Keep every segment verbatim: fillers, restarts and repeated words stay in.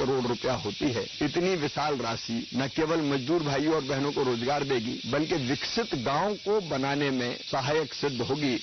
करोड़ रुपया होती है। इतनी विशाल राशि न केवल मजदूर भाइयों और बहनों को रोजगार देगी, बल्कि विकसित गांव को बनाने में सहायक सिद्ध होगी।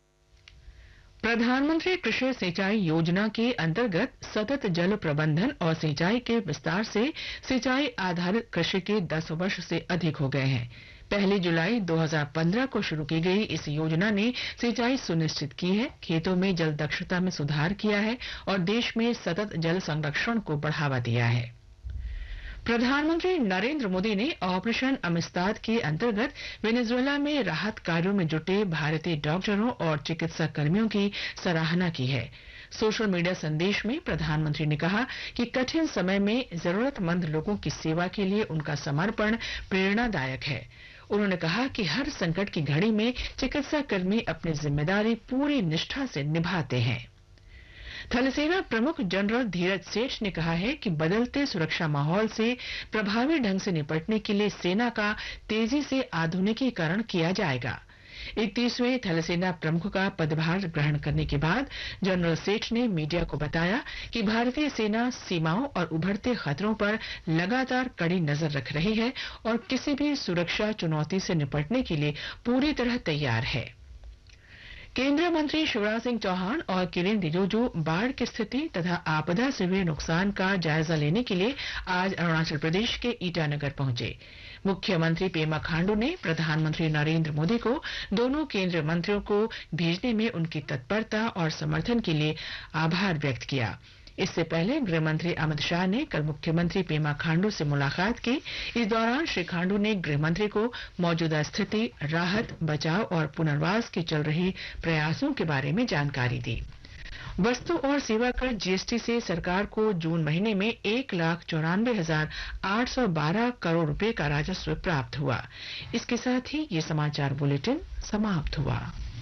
प्रधानमंत्री कृषि सिंचाई योजना के अंतर्गत सतत जल प्रबंधन और सिंचाई के विस्तार से सिंचाई आधारित कृषि के दस वर्ष से अधिक हो गए हैं। पहली जुलाई दो हज़ार पंद्रह को शुरू की गई इस योजना ने सिंचाई सुनिश्चित की है, खेतों में जल दक्षता में सुधार किया है और देश में सतत जल संरक्षण को बढ़ावा दिया है। प्रधानमंत्री नरेंद्र मोदी ने ऑपरेशन अमिस्ताद के अंतर्गत वेनेजुएला में राहत कार्यों में जुटे भारतीय डॉक्टरों और चिकित्सा कर्मियों की सराहना की है। सोशल मीडिया संदेश में प्रधानमंत्री ने कहा कि कठिन समय में जरूरतमंद लोगों की सेवा के लिए उनका समर्पण प्रेरणादायक है। उन्होंने कहा कि हर संकट की घड़ी में चिकित्सा कर्मी अपनी जिम्मेदारी पूरी निष्ठा से निभाते हैं। थलसेना प्रमुख जनरल धीरज सेठ ने कहा है कि बदलते सुरक्षा माहौल से प्रभावी ढंग से निपटने के लिए सेना का तेजी से आधुनिकीकरण किया जाएगा। इकतीसवें थलसेना प्रमुख का पदभार ग्रहण करने के बाद जनरल सेठ ने मीडिया को बताया कि भारतीय सेना सीमाओं और उभरते खतरों पर लगातार कड़ी नजर रख रही है और किसी भी सुरक्षा चुनौती से निपटने के लिए पूरी तरह तैयार है। केंद्रीय मंत्री शिवराज सिंह चौहान और किरेन रिजिजू बाढ़ की स्थिति तथा आपदा से हुए नुकसान का जायजा लेने के लिए आज अरुणाचल प्रदेश के ईटानगर पहुंचे। मुख्यमंत्री पेमा खांडू ने प्रधानमंत्री नरेंद्र मोदी को दोनों केंद्रीय मंत्रियों को भेजने में उनकी तत्परता और समर्थन के लिए आभार व्यक्त किया। इससे पहले गृह मंत्री अमित शाह ने कल मुख्यमंत्री पेमा खांडू से मुलाकात की। इस दौरान श्री खांडू ने गृह मंत्री को मौजूदा स्थिति, राहत, बचाव और पुनर्वास के चल रहे प्रयासों के बारे में जानकारी दी। वस्तु और सेवा कर जीएसटी से सरकार को जून महीने में एक लाख चौरानवे हजार आठ सौ बारह करोड़ रुपए का राजस्व प्राप्त हुआ। इसके साथ ही ये समाचार बुलेटिन समाप्त हुआ।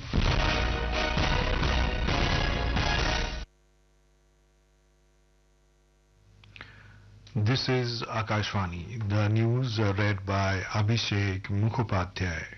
This is Akashvani. The news are read by Abhishek Mukhopadhyay.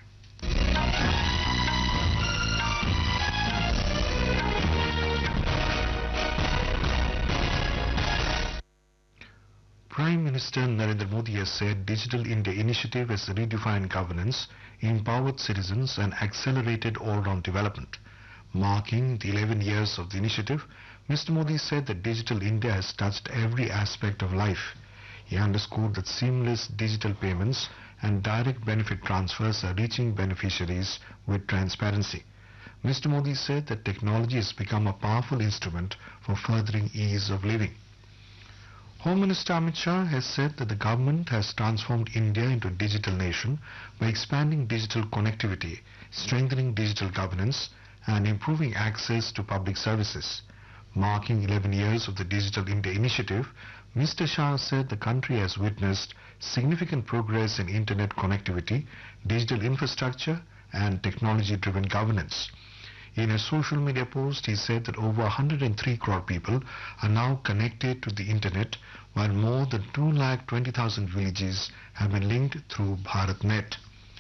Prime Minister Narendra Modi has said Digital India initiative has redefined governance, empowered citizens and accelerated all-round development. Marking the eleven years of the initiative, Mister Modi said that Digital India has touched every aspect of life. He underscored that seamless digital payments and direct benefit transfers are reaching beneficiaries with transparency. Mister Modi said that technology has become a powerful instrument for furthering ease of living. Home Minister Amit Shah has said that the government has transformed India into a digital nation by expanding digital connectivity, strengthening digital governance, and improving access to public services. Marking eleven years of the Digital India initiative, Mister Shah said the country has witnessed significant progress in internet connectivity, digital infrastructure, and technology-driven governance. In a social media post, he said that over one hundred three crore people are now connected to the internet, while more than two lakh twenty thousand villages have been linked through BharatNet.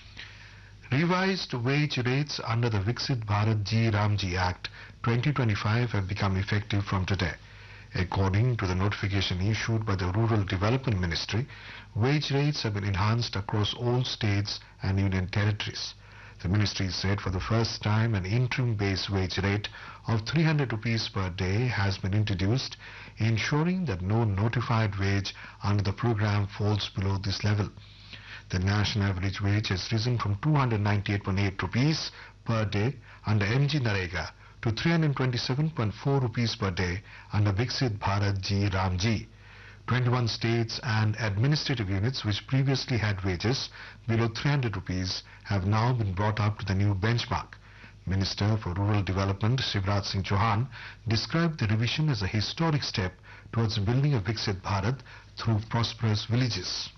Revised wage rates under the Viksit Bharat Ji Ramji Act twenty twenty-five have become effective from today. According to the notification issued by the Rural Development Ministry, wage rates have been enhanced across all states and union territories. The ministry said for the first time an interim base wage rate of three hundred rupees per day has been introduced, ensuring that no notified wage under the program falls below this level. The national average wage has risen from two hundred ninety-eight point eight rupees per day under M G Narega to three hundred twenty-seven point four rupees per day under Viksit Bharat Ji Ramji. twenty-one states and administrative units which previously had wages below three hundred rupees have now been brought up to the new benchmark. Minister for Rural Development Shivraj Singh Chauhan described the revision as a historic step towards building a Viksit Bharat through prosperous villages.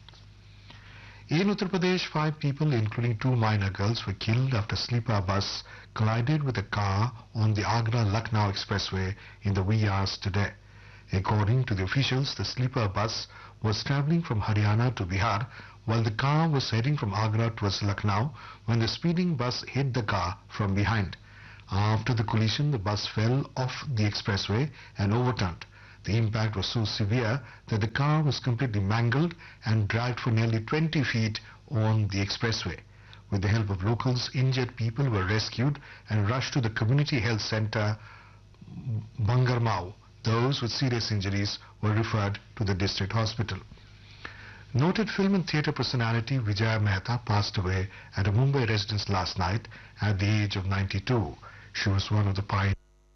In Uttar Pradesh, five people, including two minor girls, were killed after a sleeper bus collided with a car on the Agra-Lucknow expressway in the wee hours today. According to the officials, the sleeper bus was travelling from Haryana to Bihar, while the car was heading from Agra towards Lucknow when the speeding bus hit the car from behind. After the collision, the bus fell off the expressway and overturned. The impact was so severe that the car was completely mangled and dragged for nearly twenty feet on the expressway. With the help of locals, injured people were rescued and rushed to the community health center Bangarmau. Those with serious injuries were referred to the district hospital. Noted film and theatre personality Vijaya Mehta passed away at a Mumbai residence last night at the age of ninety-two. She was one of the pioneers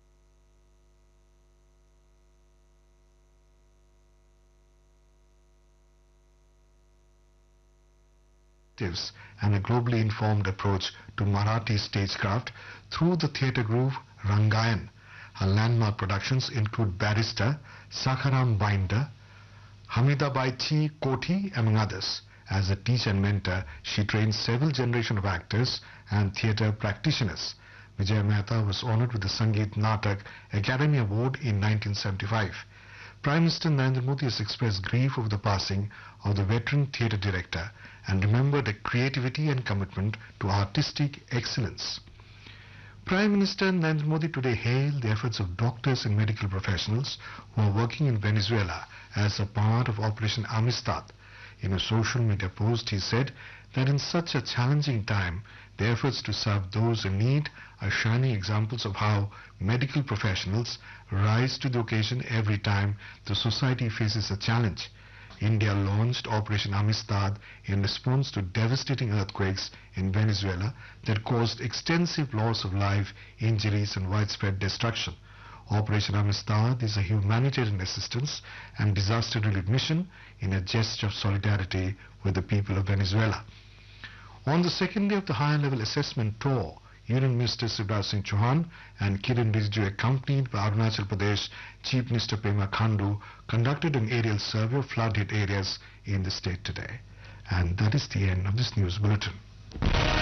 and a globally informed approach to Marathi stagecraft through the theatre group Rangayan. Her landmark productions include Barrister, Sakharam Binder, Hamidabai Chi Koti, among others. As a teacher and mentor, she trained several generations of actors and theatre practitioners. Vijaya Mehta was honoured with the Sangeet Natak Academy Award in nineteen seventy-five. Prime Minister Narendra Modi has expressed grief over the passing of the veteran theatre director and remembered her creativity and commitment to artistic excellence. Prime Minister Narendra Modi today hailed the efforts of doctors and medical professionals who are working in Venezuela as a part of Operation Amistad. In a social media post, he said that in such a challenging time, the efforts to serve those in need are shining examples of how medical professionals rise to the occasion every time the society faces a challenge. India launched Operation Amistad in response to devastating earthquakes in Venezuela that caused extensive loss of life, injuries and widespread destruction. Operation Amistad is a humanitarian assistance and disaster relief mission in a gesture of solidarity with the people of Venezuela. On the second day of the higher-level assessment tour, Union Minister Shivraj Singh Chauhan and Kiren Rijiju, accompanied by Arunachal Pradesh Chief Minister Pema Khandu, conducted an aerial survey of flood-hit areas in the state today. And that is the end of this news bulletin.